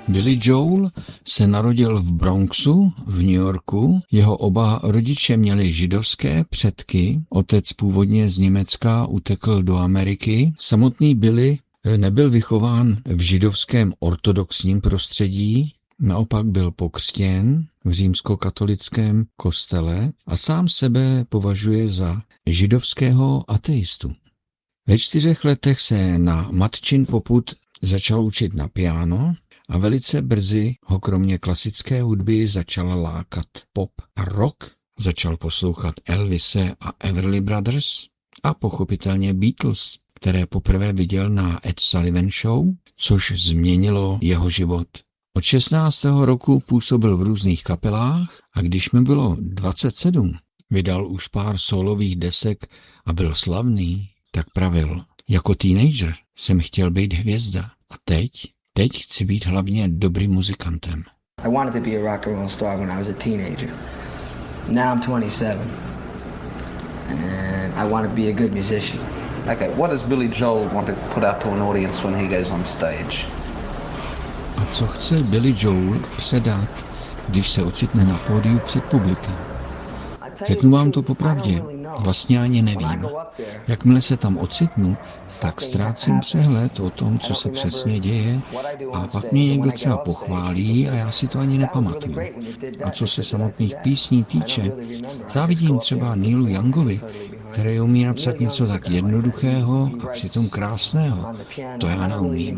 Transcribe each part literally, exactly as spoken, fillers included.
Billy Joel se narodil v Bronxu v New Yorku. Jeho oba rodiče měli židovské předky. Otec původně z Německa utekl do Ameriky. Samotný Billy nebyl vychován v židovském ortodoxním prostředí, naopak byl pokřtěn v římskokatolickém kostele a sám sebe považuje za židovského ateistu. Ve čtyřech letech se na matčin popud začal učit na piano a velice brzy ho kromě klasické hudby začala lákat pop a rock. Začal poslouchat Elvise a Everly Brothers a pochopitelně Beatles, které poprvé viděl na Ed Sullivan Show, což změnilo jeho život. Od šestnáctého roku působil v různých kapelách a když mi bylo dvacet sedm, vydal už pár solových desek a byl slavný, tak pravil: jako teenager jsem chtěl být hvězda a teď, teď chci být hlavně dobrým muzikantem. I wanted to be a rock and roll star when I was a teenager. Now I'm twenty-seven and I want to be a good musician. Okay, what does Billy Joel want to put out to an audience when he goes on stage? A co chce Billy Joel předat, když se ocitne na pódiu před publikem? Řeknu vám to popravdě, vlastně ani nevím. Jakmile se tam ocitnu, tak ztrácím přehled o tom, co se přesně děje, a pak mě někdo třeba pochválí a já si to ani nepamatuju. A co se samotných písní týče, závidím třeba Neilu Youngovi, který umí napsat něco tak jednoduchého a přitom krásného. To já neumím.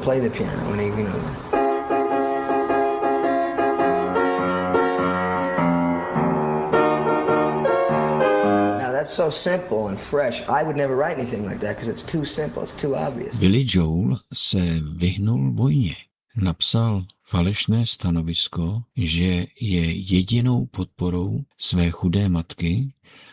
So simple and fresh. I would never write anything like that because it's too simple, it's too obvious. Billy Joel se vyhnul vojně. Napsal falešné stanovisko, že je jedinou podporou své chudé matky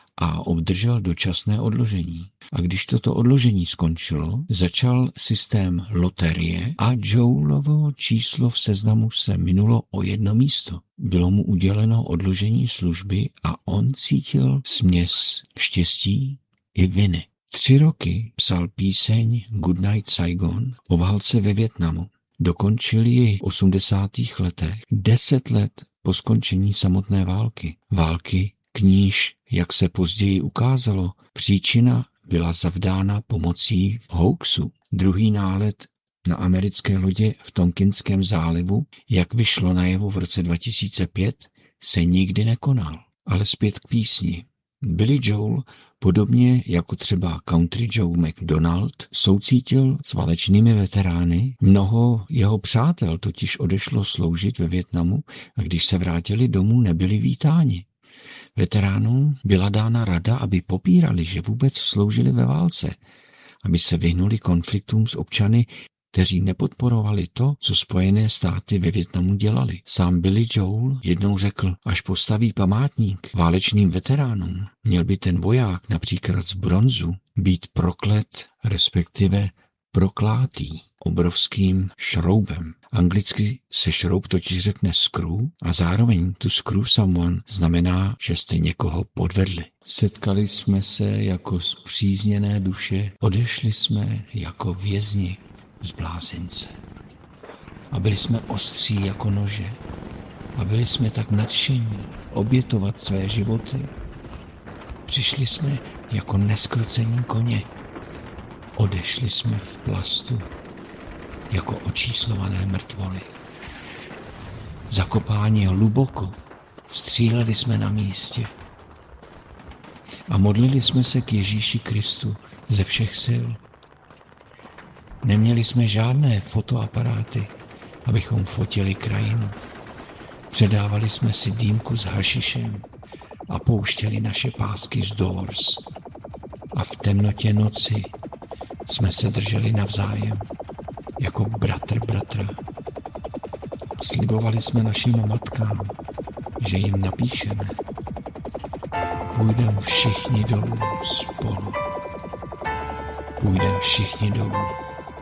a obdržel dočasné odložení. A když toto odložení skončilo, začal systém loterie a Joelovo číslo v seznamu se minulo o jedno místo. Bylo mu uděleno odložení služby a on cítil směs štěstí i viny. Tři roky psal píseň Goodnight Saigon o válce ve Vietnamu. Dokončil ji v osmdesátých letech, deset let po skončení samotné války. Války, k níž, jak se později ukázalo, příčina byla zavdána pomocí hoaxu. Druhý nálet na americké lodě v Tonkinském zálivu, jak vyšlo najevo v roce dva tisíce pět, se nikdy nekonal. Ale zpět k písni. Billy Joel, podobně jako třeba Country Joe McDonald, soucítil s válečnými veterány. Mnoho jeho přátel totiž odešlo sloužit ve Vietnamu a když se vrátili domů, nebyli vítáni. Veteránům byla dána rada, aby popírali, že vůbec sloužili ve válce, aby se vyhnuli konfliktům s občany, kteří nepodporovali to, co Spojené státy ve Vietnamu dělali. Sám Billy Joel jednou řekl, až postaví památník válečným veteránům, měl by ten voják, například z bronzu, být proklet, respektive proklátý obrovským šroubem. Anglicky se šroub totiž řekne screw a zároveň to screw someone znamená, že jste někoho podvedli. Setkali jsme se jako spřízněné duše, odešli jsme jako vězni z blázince. A byli jsme ostří jako nože. A byli jsme tak nadšení obětovat své životy. Přišli jsme jako neskrocení koně. Odešli jsme v plastu jako očíslované mrtvoly. Zakopáni hluboko, stříleli jsme na místě a modlili jsme se k Ježíši Kristu ze všech sil. Neměli jsme žádné fotoaparáty, abychom fotili krajinu. Předávali jsme si dýmku s hašišem a pouštěli naše pásky z Doors. A v temnotě noci jsme se drželi navzájem jako bratr bratra. Slibovali jsme našim matkám, že jim napíšeme. Půjdeme všichni dolů spolu. Půjdeme všichni dolů.